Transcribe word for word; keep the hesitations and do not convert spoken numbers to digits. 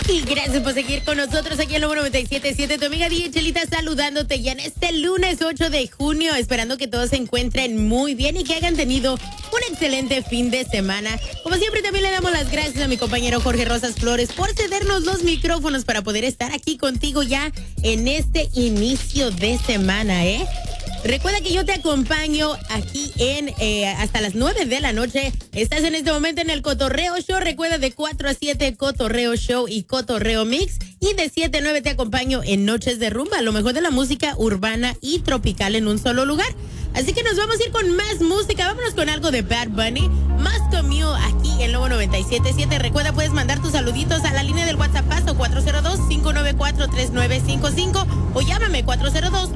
Y gracias por seguir con nosotros aquí en Lobo noventa y siete punto siete. Tu amiga D J Chelita saludándote ya en este lunes ocho de junio. Esperando que todos se encuentren muy bien y que hayan tenido un excelente fin de semana. Como siempre, también le damos las gracias a mi compañero Jorge Rosas Flores por cedernos los micrófonos para poder estar aquí contigo ya en este inicio de semana, ¿eh? Recuerda que yo te acompaño aquí en eh, hasta las nueve de la noche. Estás en este momento en el Cotorreo Show. Recuerda de cuatro a siete Cotorreo Show y Cotorreo Mix. Y de siete a nueve te acompaño en Noches de Rumba, lo mejor de la música urbana y tropical en un solo lugar. Así que nos vamos a ir con más música. Vámonos con algo de Bad Bunny. Más conmigo aquí en Lobo noventa y siete punto siete. Recuerda, puedes mandar tus saluditos a la línea del WhatsApp cuatro cero dos, cinco nueve cuatro, tres nueve cinco cinco o llámame cuatro cero dos,